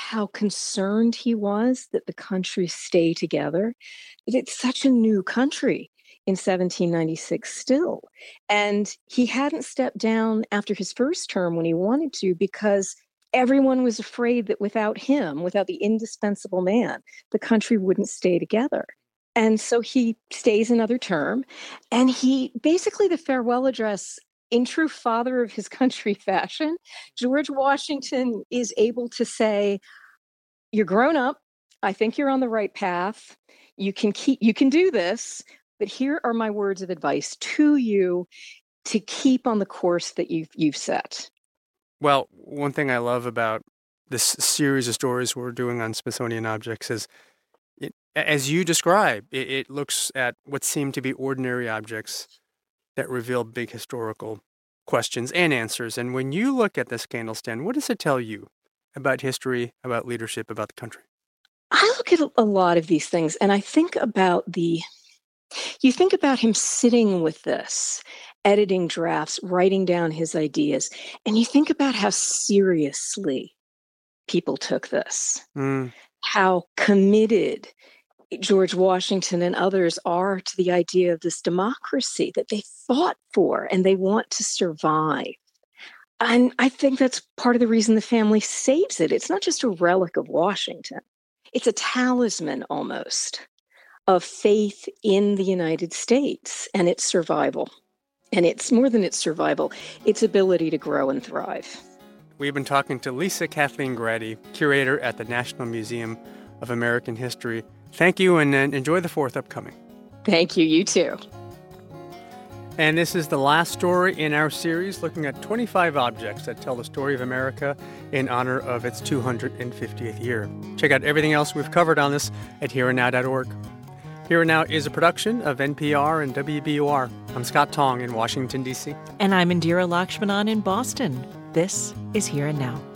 how concerned he was that the country stay together. It's such a new country in 1796 still. And he hadn't stepped down after his first term when he wanted to because everyone was afraid that without him, without the indispensable man, the country wouldn't stay together. And so he stays another term, and he basically, the farewell address, in true father of his country fashion, George Washington is able to say, "You're grown up. I think you're on the right path. You can do this, but here are my words of advice to you to keep on the course that you've set." Well, one thing I love about this series of stories we're doing on Smithsonian objects is, as you describe, it looks at what seem to be ordinary objects that reveal big historical questions and answers. And when you look at this candlestand, what does it tell you about history, about leadership, about the country? I look at a lot of these things, and I think about you think about him sitting with this, editing drafts, writing down his ideas, and you think about how seriously people took this, how committed George Washington and others are to the idea of this democracy that they fought for and they want to survive. And I think that's part of the reason the family saves it. It's not just a relic of Washington. It's a talisman almost of faith in the United States and its survival. And it's more than its survival, its ability to grow and thrive. We've been talking to Lisa Kathleen Grady, curator at the National Museum of American History. Thank you, and enjoy the 4th upcoming. Thank you. You too. And this is the last story in our series, looking at 25 objects that tell the story of America in honor of its 250th year. Check out everything else we've covered on this at hereandnow.org. Here and Now is a production of NPR and WBUR. I'm Scott Tong in Washington, D.C. And I'm Indira Lakshmanan in Boston. This is Here and Now.